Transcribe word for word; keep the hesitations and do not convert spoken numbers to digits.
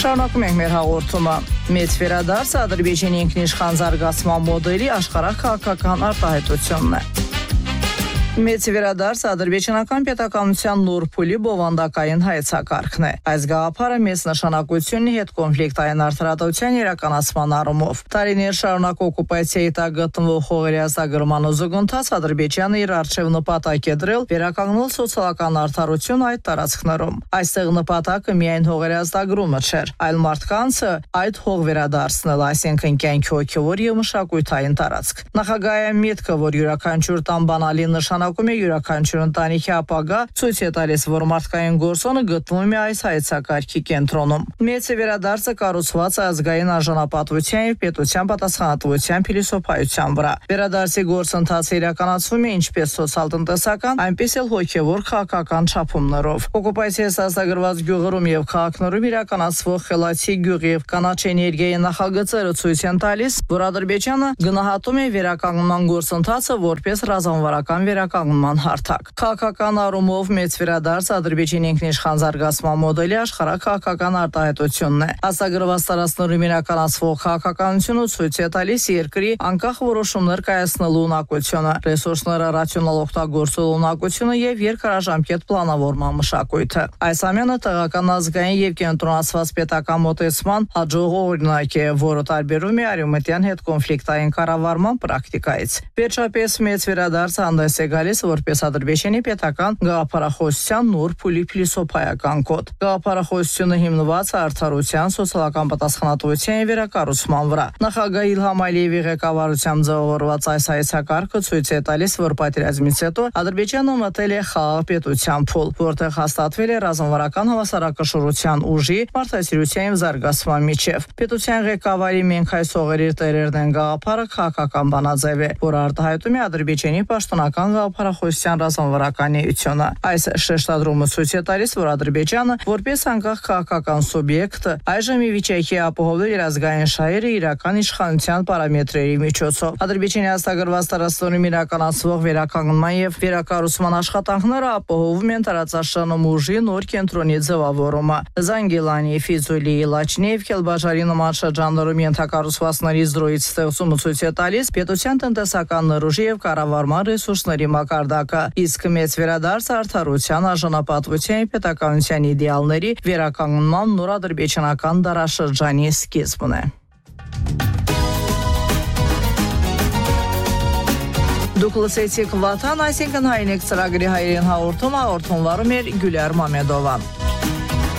Շարունակում ենք մեր հաղորդումը։ Մեծ վերադարձ Ադրբեջանի ինքնիշխան զարգացման մոդելի աշխարհակ քաղաքական արտահայտությունն է։ Մեծ վերադարձ ադրբեջանական պետականության նոր փուլի բովանդակային հայեցակարգն է։ Այս գաղափարը մեծ նշանակություն ունի հետկոնֆլիկտային արդարադատության իրականացման առումով։ Տարիներ շարունակ օկուպացիայի տակ գտնվող հողերի ազատագրման զուգընթաց Ադրբեջանը իր առջև նպատակ է դրել վերականգնել սոցիալական արդարություն այդ տարածքներում։ Այստեղ նպատակը միայն հողերի ազատագրումը չէր, այլ մարդկանց այդ հող վերադարձնել, այսինքն կյանքի հոգևոր եւ մշակութային տարածք։ Նախագահի միտքը, որ յուրաքանչյուր տան բանալի նշանակում է յուրաքանչյուր ընտանիքի ապագա, ցույց է տալիս, որ մարդկային գործոնը գտնվում է այս հայեցակարգի կենտրոնում։ Մեծ վերադարձը կառուցված է ազգային արժանապատվության եւ պետության պատասխանատվության փիլիսոփայության վրա։ Վերադարձի գործընթացը իրականացվում է ինչպես սոցիալ-տնտեսական, այնպես էլ հոգևոր քաղաքական չափումներով։ Օկուպացիայից ազատագրված գյուղերում եւ քաղաքներում իրականացվող խելացի գյուղի եւ կանաչ էներգիայի նախագծերը ցույց են տալիս, որ Ադրբեջանը գնահատում է վերականգնման գործընթացը որպես ռազմավարական վերականգնման հարթակ։ Քաղաքական առումով մեծ վերադարձ Ադրբեջանի ինքնիշխան զարգացման մոդելի աշխարհաքաղաքական արտահայտությունն է։ Ազատագրված տարածքներում իրականացվող քաղաքականությունը ցույց է տալիս երկրի անկախ որոշումներ կայացնելու ունակությունը, ռեսուրսները ռացիոնալ օգտագործելու ունակությունը եւ երկարաժամկետ պլանավորման մշակույթը։ Այս ամենը տեղական ազգային եւ կենտրոնացված պետական մոտեցման հաջող օրինակ է, որը տարբերում է արևմտյան հետ կոնֆլիկտային կառավարման պրակտիկայից։ Վերջապես մեծ վերադարձը հանդես է գալիս որպես Ադրբեջանի պետական գաղափարախոսության նոր փուլի փիլիսոփայական կոդ։ Գաղափարախոսությունը հիմնված է արդարության, սոցիալական պատասխանատվության եւ վերակառուցման վրա։ Նախագահ Իլհամ Ալիևի ղեկավարությամբ ձևավորված այս հայեցակարգը ցույց է տալիս, որ պատերազմից հետո Ադրբեջանը մտել է խաղաղ պետության փուլ, որտեղ հաստատվել է ռազմավարական հավասարակշռության ուժի, մարդասիրության եւ զարգացման միջև։ Պետության ղեկավարի «Մենք այս հողերի տերերն են» գաղափարը քաղաքական բանաձև է, որը արտահայտում է Ադրբեջանի պաշտոնական գաղափարախոսության ռազմավարական էությունը։ Այս շեշտադրումը ցույց է տալիս, որ Ադրբեջանը որպես անկախ քաղաքական սուբյեկտ այժմ ի վիճակի է ապահովել իր ազգային շահերը իրական իշխանության պարամետրերի միջոցով։ Ադրբեջանի ազատագրված տարածքներում իրականացվող վերականգնման եւ վերակառուցման աշխատանքները ապահովում են տարածաշրջանում ուժի նոր կենտրոնի ձևավորումը։ Զանգիլանի, Ֆիզուլի, Լաչինի եւ Քելբաջարի նման շրջաններում ենթակառուցվածքների զրոյից ստեղծումը ցույց է տալիս պետության տնտեսական ներուժի եւ կառավարման ռեսուրսների մակարդակը, իսկ մեծ վերադարձը արդարության, արժանապատվության եւ պետականության իդեալների վերականգնման նոր ադրբեջանական դարաշրջանի սկիզբն է։ Դուք լսեցիք Վաթան, այսինքն հայինեք ծրագրի հայերեն հաղորդումը, հաղորդում վարում էր Գյուլիար Մամեդովան։